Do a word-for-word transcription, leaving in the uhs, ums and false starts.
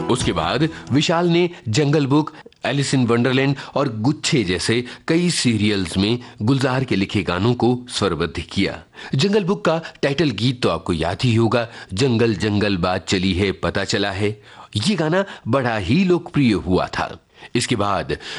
उसके बाद विशाल ने जंगल बुक, एलिस इन वंडरलैंड और गुच्छे जैसे कई सीरियल्स में गुलजार के लिखे गानों को स्वरबद्ध किया। जंगल बुक का टाइटल गीत तो आपको याद ही होगा, जंगल जंगल बात चली है पता चला है। ये गाना बड़ा ही लोकप्रिय हुआ था। इसके बाद